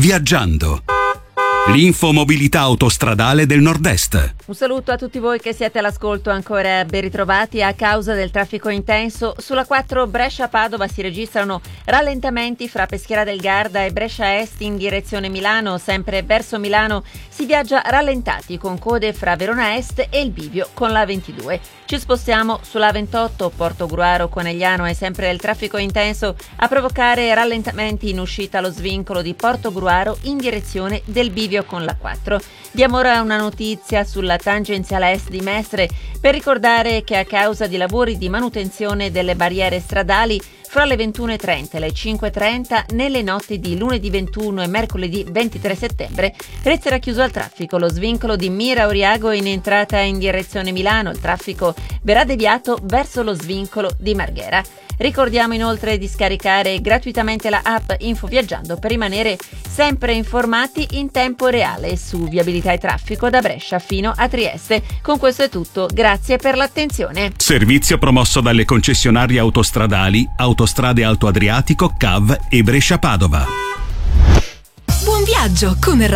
Viaggiando. L'infomobilità autostradale del Nord-Est. Un saluto a tutti voi che siete all'ascolto, ancora ben ritrovati. A causa del traffico intenso sulla 4 Brescia-Padova si registrano rallentamenti fra Peschiera del Garda e Brescia Est in direzione Milano. Sempre verso Milano si viaggia rallentati con code fra Verona Est e il bivio con la 22. Ci spostiamo sulla 28 Portogruaro Conegliano e sempre il traffico intenso a provocare rallentamenti in uscita allo svincolo di Portogruaro in direzione del bivio con la 4. Diamo ora una notizia sulla tangenziale est di Mestre per ricordare che a causa di lavori di manutenzione delle barriere stradali fra le 21.30 e le 5.30 nelle notti di lunedì 21 e mercoledì 23 settembre resterà chiuso al traffico lo svincolo di Mira Oriago in entrata in direzione Milano. Il traffico verrà deviato verso lo svincolo di Marghera. Ricordiamo inoltre di scaricare gratuitamente la app Info Viaggiando per rimanere sempre informati in tempo reale su viabilità e traffico da Brescia fino a Trieste. Con questo è tutto, grazie per l'attenzione. Servizio promosso dalle concessionarie autostradali Autostrade Alto Adriatico, CAV e Brescia Padova. Buon viaggio con